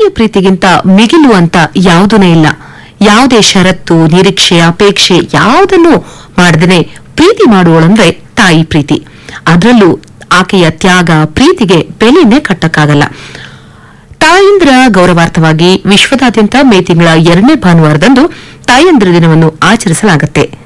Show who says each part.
Speaker 1: ತಾಯಿಯ ಪ್ರೀತಿಗಿಂತ ಮಿಗಿಲು ಅಂತ ಯಾವುದೂ ಇಲ್ಲ. ಯಾವುದೇ ಷರತ್ತು, ನಿರೀಕ್ಷೆ, ಅಪೇಕ್ಷೆ ಯಾವುದನ್ನು ಮಾಡದೇನೆ ಪ್ರೀತಿ ಮಾಡುವಳಂದ್ರೆ ತಾಯಿ ಪ್ರೀತಿ. ಅದರಲ್ಲೂ ಆಕೆಯ ತ್ಯಾಗ, ಪ್ರೀತಿಗೆ ಬೆಲೆಯನ್ನೇ ಕಟ್ಟಕ್ಕಾಗಲ್ಲ. ತಾಯಂದಿರ ಗೌರವಾರ್ಥವಾಗಿ ವಿಶ್ವದಾದ್ಯಂತ ಮೇ ತಿಂಗಳ 2ನೇ ಭಾನುವಾರದಂದು ತಾಯಂದಿರ ದಿನವನ್ನು ಆಚರಿಸಲಾಗುತ್ತೆ.